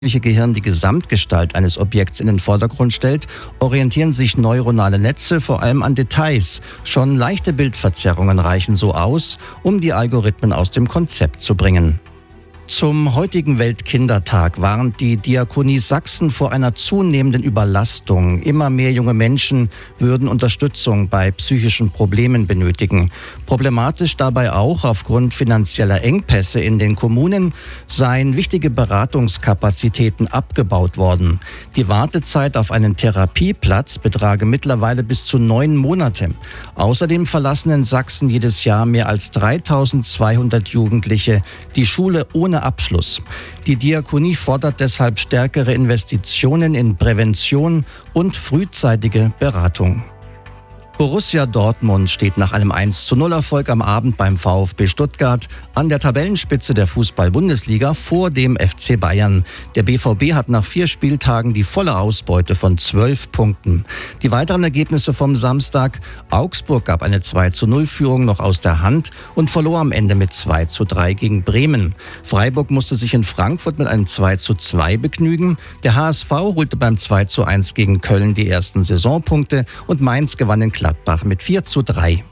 Gehirn die Gesamtgestalt eines Objekts in den Vordergrund stellt, orientieren sich neuronale Netze vor allem an Details. Schon leichte Bildverzerrungen reichen so aus, um die Algorithmen aus dem Konzept zu bringen. Zum heutigen Weltkindertag warnt die Diakonie Sachsen vor einer zunehmenden Überlastung. Immer mehr junge Menschen würden Unterstützung bei psychischen Problemen benötigen. Problematisch dabei auch, aufgrund finanzieller Engpässe in den Kommunen seien wichtige Beratungskapazitäten abgebaut worden. Die Wartezeit auf einen Therapieplatz betrage mittlerweile bis zu 9 Monate. Außerdem verlassen in Sachsen jedes Jahr mehr als 3200 Jugendliche die Schule ohne Abschluss. Die Diakonie fordert deshalb stärkere Investitionen in Prävention und frühzeitige Beratung. Borussia Dortmund steht nach einem 1:0-Erfolg am Abend beim VfB Stuttgart an der Tabellenspitze der Fußball-Bundesliga vor dem FC Bayern. Der BVB hat nach 4 Spieltagen die volle Ausbeute von 12 Punkten. Die weiteren Ergebnisse vom Samstag: Augsburg gab eine 2:0-Führung noch aus der Hand und verlor am Ende mit 2:3 gegen Bremen. Freiburg musste sich in Frankfurt mit einem 2:2 begnügen. Der HSV holte beim 2:1 gegen Köln die ersten Saisonpunkte und Mainz gewann in Gladbach mit 4:3.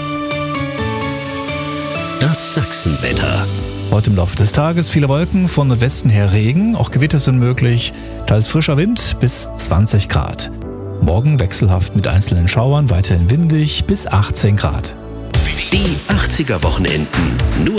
Das Sachsenwetter. Heute im Laufe des Tages viele Wolken, von Nordwesten her Regen, auch Gewitter sind möglich, teils frischer Wind bis 20 Grad. Morgen wechselhaft mit einzelnen Schauern, weiterhin windig bis 18 Grad. Die 80er Wochenenden nur